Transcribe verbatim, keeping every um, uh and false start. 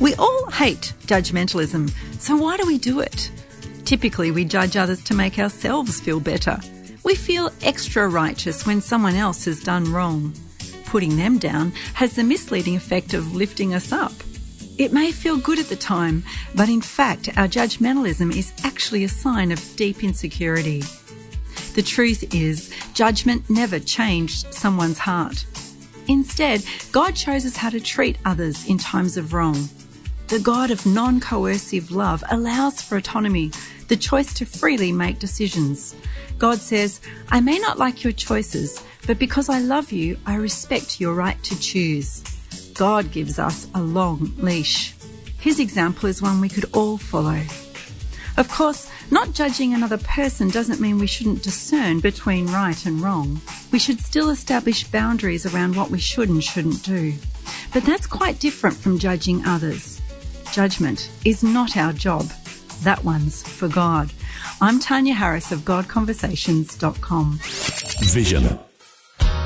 We all hate judgmentalism, so why do we do it? Typically, we judge others to make ourselves feel better. We feel extra righteous when someone else has done wrong. Putting them down has the misleading effect of lifting us up. It may feel good at the time, but in fact, our judgmentalism is actually a sign of deep insecurity. The truth is, judgment never changed someone's heart. Instead, God shows us how to treat others in times of wrong. The God of non-coercive love allows for autonomy, the choice to freely make decisions. God says, I may not like your choices, but because I love you, I respect your right to choose. God gives us a long leash. His example is one we could all follow. Of course, not judging another person doesn't mean we shouldn't discern between right and wrong. We should still establish boundaries around what we should and shouldn't do. But that's quite different from judging others. Judgment is not our job. That one's for God. I'm Tanya Harris of God Conversations dot com. Vision